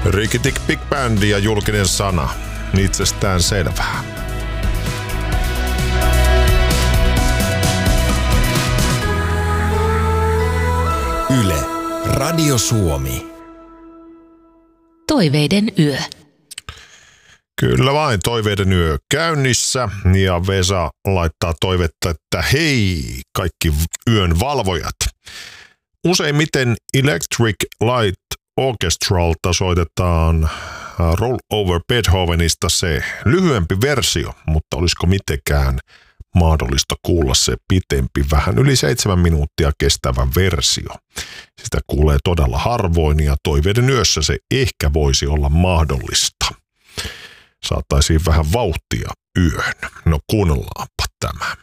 Ricky Tick Big Band ja Julkinen sana. Itsestään selvää. Yle, Radio Suomi. Toiveiden yö. Kyllä vain, toiveiden yö käynnissä ja Vesa laittaa toivetta, että hei kaikki yön valvojat. Useimmiten Electric Light Orchestralta soitetaan Roll Over Beethovenista se lyhyempi versio, mutta olisiko mitenkään mahdollista kuulla se pitempi, vähän yli 7 minuuttia kestävä versio. Sitä kuulee todella harvoin ja toiveiden yössä se ehkä voisi olla mahdollista. Saataisiin vähän vauhtia yöhön. No kuunnellaanpa tämä.